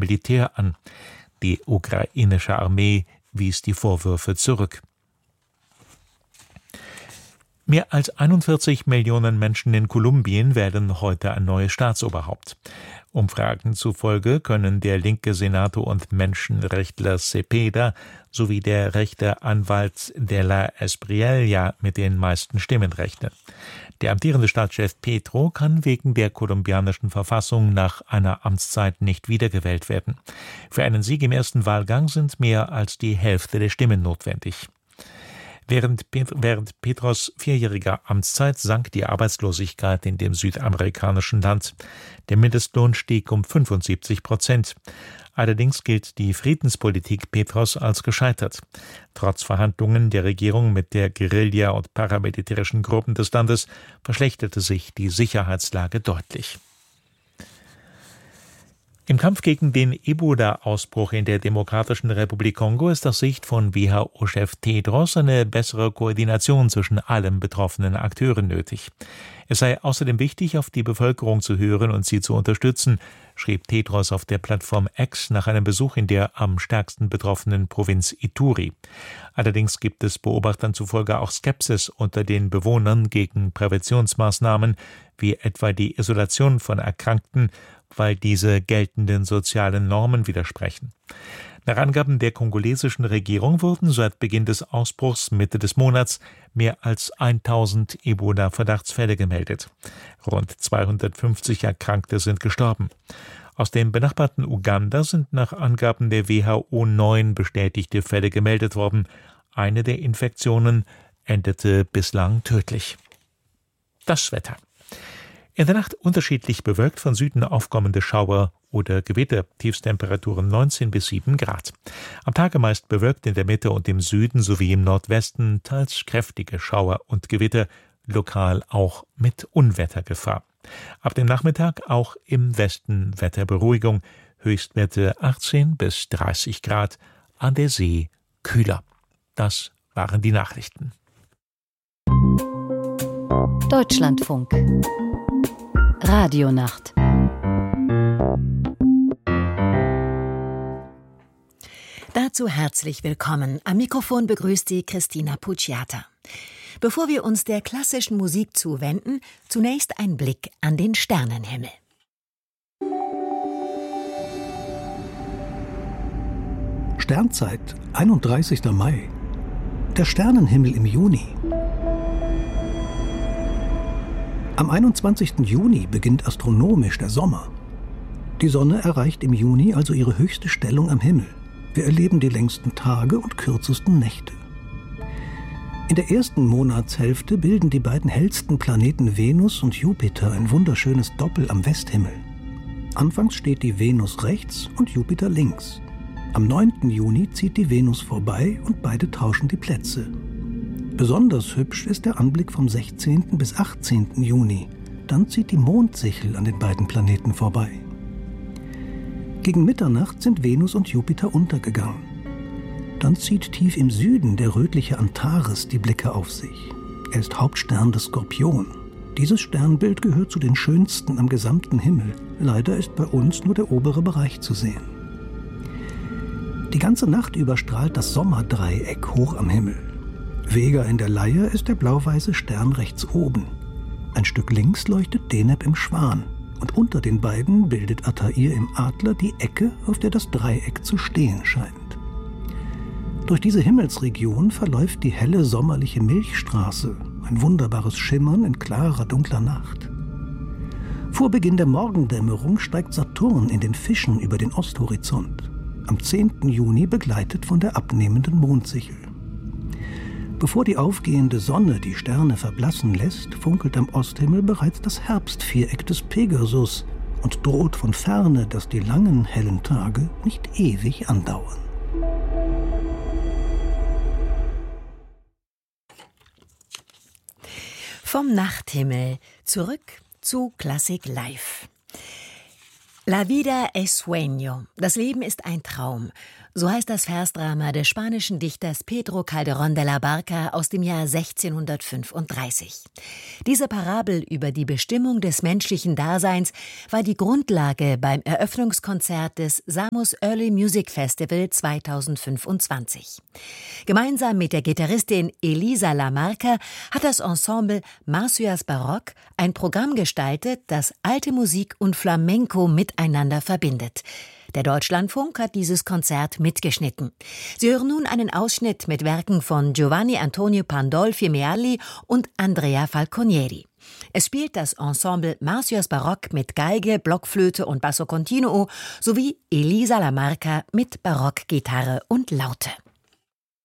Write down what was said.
Militär an. Die ukrainische Armee wies die Vorwürfe zurück. Mehr als 41 Millionen Menschen in Kolumbien wählen heute ein neues Staatsoberhaupt. Umfragen zufolge können der linke Senator und Menschenrechtler Cepeda sowie der rechte Anwalt de la Espriella mit den meisten Stimmen rechnen. Der amtierende Staatschef Petro kann wegen der kolumbianischen Verfassung nach einer Amtszeit nicht wiedergewählt werden. Für einen Sieg im ersten Wahlgang sind mehr als die Hälfte der Stimmen notwendig. Während Petros 4-jähriger Amtszeit sank die Arbeitslosigkeit in dem südamerikanischen Land. Der Mindestlohn stieg um 75%. Allerdings gilt die Friedenspolitik Petros als gescheitert. Trotz Verhandlungen der Regierung mit der Guerilla und paramilitärischen Gruppen des Landes verschlechterte sich die Sicherheitslage deutlich. Im Kampf gegen den Ebola-Ausbruch in der Demokratischen Republik Kongo ist aus Sicht von WHO-Chef Tedros eine bessere Koordination zwischen allen betroffenen Akteuren nötig. Es sei außerdem wichtig, auf die Bevölkerung zu hören und sie zu unterstützen, schrieb Tedros auf der Plattform X nach einem Besuch in der am stärksten betroffenen Provinz Ituri. Allerdings gibt es Beobachtern zufolge auch Skepsis unter den Bewohnern gegen Präventionsmaßnahmen, wie etwa die Isolation von Erkrankten, weil diese geltenden sozialen Normen widersprechen. Nach Angaben der kongolesischen Regierung wurden seit Beginn des Ausbruchs Mitte des Monats mehr als 1000 Ebola-Verdachtsfälle gemeldet. Rund 250 Erkrankte sind gestorben. Aus dem benachbarten Uganda sind nach Angaben der WHO 9 bestätigte Fälle gemeldet worden. Eine der Infektionen endete bislang tödlich. Das Wetter. In der Nacht unterschiedlich bewölkt, von Süden aufkommende Schauer oder Gewitter, Tiefstemperaturen 19 bis 7 Grad. Am Tage meist bewölkt in der Mitte und im Süden sowie im Nordwesten, teils kräftige Schauer und Gewitter, lokal auch mit Unwettergefahr. Ab dem Nachmittag auch im Westen Wetterberuhigung, Höchstwerte 18 bis 30 Grad, an der See kühler. Das waren die Nachrichten. Deutschlandfunk Radionacht. Dazu herzlich willkommen. Am Mikrofon begrüßt Sie Christina Pucciata. Bevor wir uns der klassischen Musik zuwenden, zunächst ein Blick an den Sternenhimmel. Sternzeit, 31. Mai. Der Sternenhimmel im Juni. Am 21. Juni beginnt astronomisch der Sommer. Die Sonne erreicht im Juni also ihre höchste Stellung am Himmel. Wir erleben die längsten Tage und kürzesten Nächte. In der ersten Monatshälfte bilden die beiden hellsten Planeten Venus und Jupiter ein wunderschönes Doppel am Westhimmel. Anfangs steht die Venus rechts und Jupiter links. Am 9. Juni zieht die Venus vorbei und beide tauschen die Plätze. Besonders hübsch ist der Anblick vom 16. bis 18. Juni. Dann zieht die Mondsichel an den beiden Planeten vorbei. Gegen Mitternacht sind Venus und Jupiter untergegangen. Dann zieht tief im Süden der rötliche Antares die Blicke auf sich. Er ist Hauptstern des Skorpion. Dieses Sternbild gehört zu den schönsten am gesamten Himmel. Leider ist bei uns nur der obere Bereich zu sehen. Die ganze Nacht über strahlt das Sommerdreieck hoch am Himmel. Vega in der Leier ist der blau-weiße Stern rechts oben. Ein Stück links leuchtet Deneb im Schwan. Und unter den beiden bildet Altair im Adler die Ecke, auf der das Dreieck zu stehen scheint. Durch diese Himmelsregion verläuft die helle sommerliche Milchstraße, ein wunderbares Schimmern in klarer, dunkler Nacht. Vor Beginn der Morgendämmerung steigt Saturn in den Fischen über den Osthorizont. Am 10. Juni begleitet von der abnehmenden Mondsichel. Bevor die aufgehende Sonne die Sterne verblassen lässt, funkelt am Osthimmel bereits das Herbstviereck des Pegasus und droht von ferne, dass die langen, hellen Tage nicht ewig andauern. Vom Nachthimmel zurück zu Klassik Live. La vida es sueño. Das Leben ist ein Traum. So heißt das Versdrama des spanischen Dichters Pedro Calderón de la Barca aus dem Jahr 1635. Diese Parabel über die Bestimmung des menschlichen Daseins war die Grundlage beim Eröffnungskonzert des Samos Early Music Festival 2025. Gemeinsam mit der Gitarristin Elisa Lamarca hat das Ensemble Marcias Baroque ein Programm gestaltet, das alte Musik und Flamenco miteinander verbindet. Der Deutschlandfunk hat dieses Konzert mitgeschnitten. Sie hören nun einen Ausschnitt mit Werken von Giovanni Antonio Pandolfi Mealli und Andrea Falconieri. Es spielt das Ensemble Marcias Baroque mit Geige, Blockflöte und Basso Continuo sowie Elisa Lamarca mit Barockgitarre und Laute.